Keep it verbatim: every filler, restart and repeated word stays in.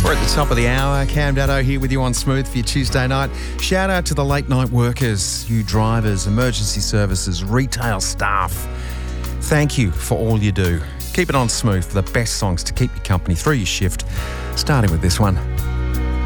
We're at the top of the hour. Cam Daddo here with you on Smooth for your Tuesday night. Shout out to the late night workers, you drivers, emergency services, retail staff. Thank you for all you do. Keep it on Smooth for the best songs to keep you company through your shift, starting with this one.